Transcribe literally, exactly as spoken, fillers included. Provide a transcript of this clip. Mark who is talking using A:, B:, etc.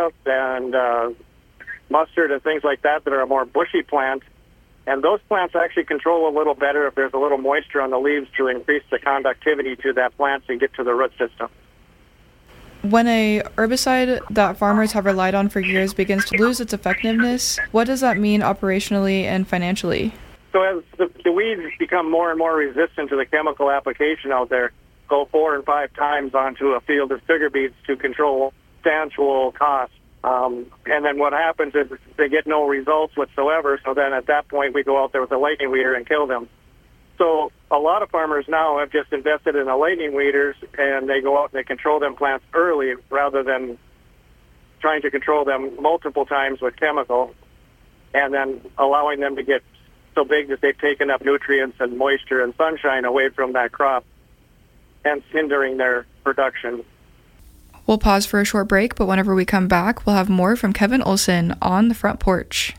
A: alfalfa and uh, mustard and things like that that are a more bushy plant. And those plants actually control a little better if there's a little moisture on the leaves to increase the conductivity to that plant and get to the root system.
B: When a herbicide that farmers have relied on for years begins to lose its effectiveness, what does that mean operationally and financially?
A: So as the, the weeds become more and more resistant to the chemical application out there, go four and five times onto a field of sugar beets to control substantial costs. Um, and then what happens is they get no results whatsoever, so then at that point we go out there with a lightning weeder and kill them. So a lot of farmers now have just invested in the lightning weeders, and they go out and they control them plants early rather than trying to control them multiple times with chemical and then allowing them to get so big that they've taken up nutrients and moisture and sunshine away from that crop, hence hindering their production.
B: We'll pause for a short break, but whenever we come back, we'll have more from Kevin Olson on the Front Porch.